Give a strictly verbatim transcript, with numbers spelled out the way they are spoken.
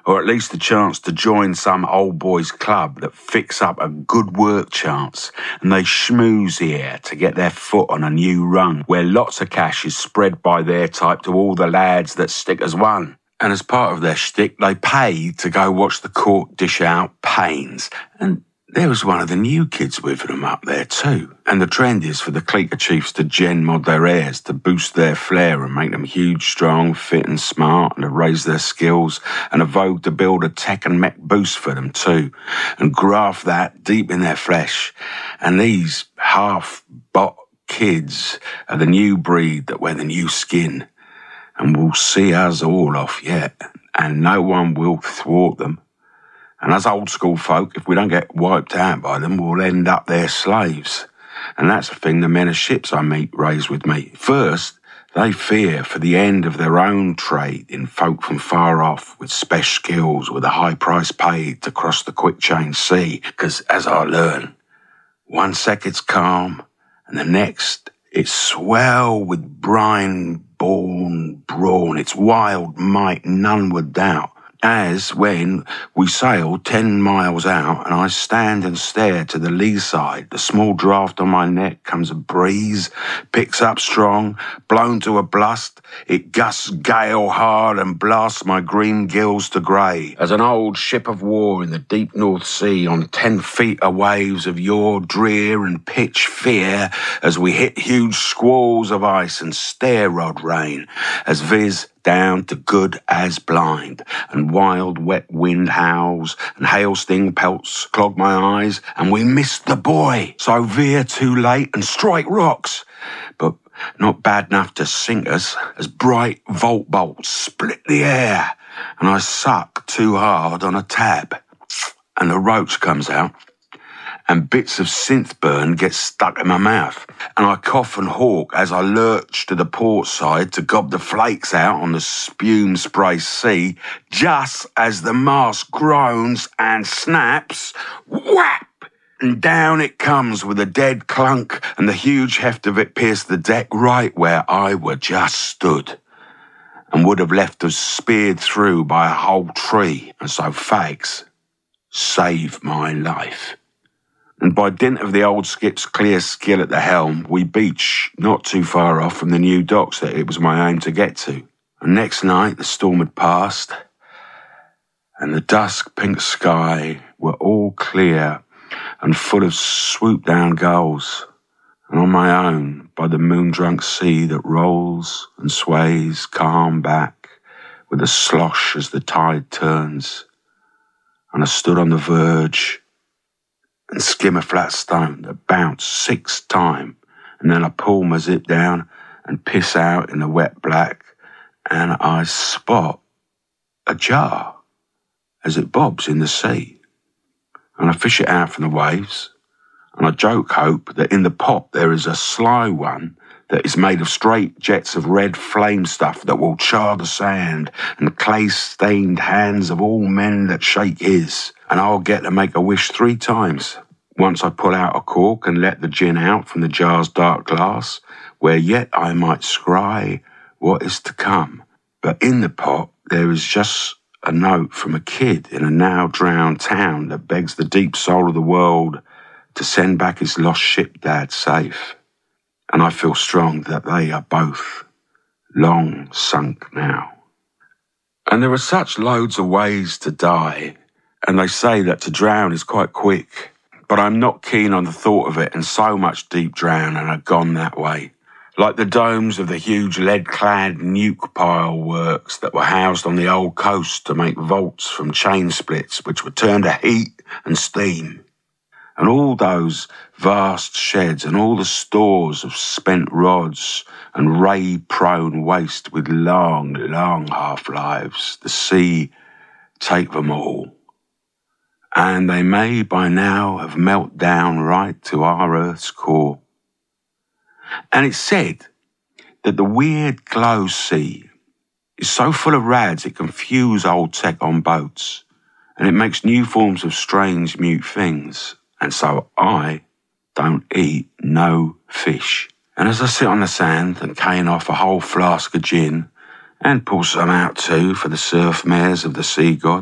or at least a chance to join some old boys club that fix up a good work chance, and they schmooze here to get their foot on a new rung where lots of cash is spread by their type to all the lads that stick as one. And as part of their shtick, they pay to go watch the court dish out pains. And there was one of the new kids with them up there too. And the trend is for the clique of chiefs to gen mod their heirs to boost their flair and make them huge, strong, fit and smart, and to raise their skills, and a vogue to build a tech and mech boost for them too, and graft that deep in their flesh. And these half-bot kids are the new breed that wear the new skin, and will see us all off yet, and no one will thwart them. And as old school folk, if we don't get wiped out by them, we'll end up their slaves. And that's the thing the men of ships I meet raise with me. First, they fear for the end of their own trade in folk from far off with special skills with a high price paid to cross the quick change sea. Because as I learn, one sec it's calm, and the next it's swell with brine-born brawn, its wild might none would doubt. As when we sail ten miles out and I stand and stare to the lee side, the small draft on my neck comes a breeze, picks up strong, blown to a blast, it gusts gale hard and blasts my green gills to grey. As an old ship of war in the deep North Sea on ten feet of waves of yore drear and pitch fear, as we hit huge squalls of ice and stair rod rain, as viz down to good as blind, and wild wet wind howls, and hail sting pelts clog my eyes, and we miss the buoy, so veer too late and strike rocks, but not bad enough to sink us, as bright volt bolts split the air, and I suck too hard on a tab, and the roach comes out, and bits of synth burn get stuck in my mouth, and I cough and hawk as I lurch to the port side to gob the flakes out on the spume spray sea, just as the mast groans and snaps, whap! And down it comes with a dead clunk, and the huge heft of it pierced the deck right where I were just stood, and would have left us speared through by a whole tree, and so fags saved my life. And by dint of the old skip's clear skill at the helm, we beach not too far off from the new docks that it was my aim to get to. And next night the storm had passed, and the dusk pink sky were all clear and full of swoop-down gulls, and on my own by the moon-drunk sea that rolls and sways calm back with a slosh as the tide turns, and I stood on the verge and skim a flat stone that bounced six time, and then I pull my zip down and piss out in the wet black, and I spot a jar as it bobs in the sea, and I fish it out from the waves, and I joke hope that in the pot there is a sly one that is made of straight jets of red flame stuff that will char the sand and clay-stained hands of all men that shake his, and I'll get to make a wish three times. Once I pull out a cork and let the gin out from the jar's dark glass, where yet I might scry what is to come. But in the pot there is just a note from a kid in a now drowned town that begs the deep soul of the world to send back his lost ship dad safe. And I feel strong that they are both long sunk now. And there are such loads of ways to die, and they say that to drown is quite quick, but I'm not keen on the thought of it, and so much deep drown and are gone that way. Like the domes of the huge lead-clad nuke pile works that were housed on the old coast to make vaults from chain splits which were turned to heat and steam. And all those vast sheds and all the stores of spent rods and ray-prone waste with long, long half-lives, the sea take them all. And they may by now have melted down right to our Earth's core. And it's said that the weird glow sea is so full of rads it can fuse old tech on boats, and it makes new forms of strange mute things. And so I don't eat no fish. And as I sit on the sand and cane off a whole flask of gin, and pull some out too for the surf mares of the sea god,